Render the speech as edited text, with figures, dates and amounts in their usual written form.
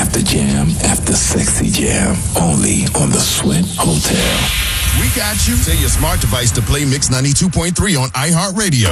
after jam, after sexy jam. Only on the Sweat Hotel. We got you. Tell your smart device to play Mix 92.3 on iHeartRadio.